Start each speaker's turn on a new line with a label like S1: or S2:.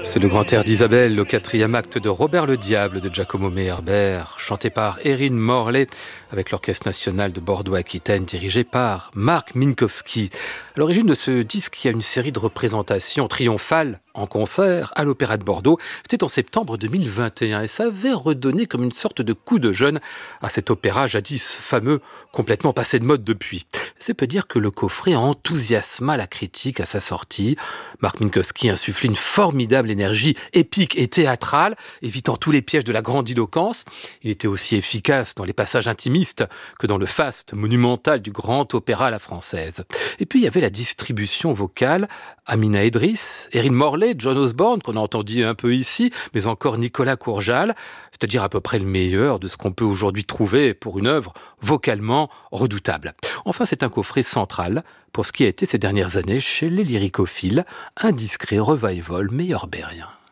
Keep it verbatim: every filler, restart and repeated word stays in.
S1: C'est le grand air d'Isabelle, le quatrième acte de Robert le Diable de Giacomo Meyerbeer, chanté par Erin Morley avec l'Orchestre national de Bordeaux-Aquitaine dirigé par Marc Minkowski. À l'origine de ce disque, il y a une série de représentations triomphales en concert à l'Opéra de Bordeaux. C'était en septembre deux mille vingt et un et ça avait redonné comme une sorte de coup de jeune à cet opéra jadis fameux, complètement passé de mode depuis. C'est peu dire que le coffret enthousiasma la critique à sa sortie. Marc Minkowski insuffle une formidable énergie épique et théâtrale, évitant tous les pièges de la grandiloquence. Il était aussi efficace dans les passages intimistes que dans le faste monumental du grand opéra à la française. Et puis il y avait la distribution vocale, Amina Edris, Erin Morley, John Osborne, qu'on a entendu un peu ici, mais encore Nicolas Courjal, c'est-à-dire à peu près le meilleur de ce qu'on peut aujourd'hui trouver pour une œuvre vocalement redoutable. Enfin, c'est un coffret central pour ce qui a été ces dernières années chez les lyricophiles, un discret revival meyerbeerien.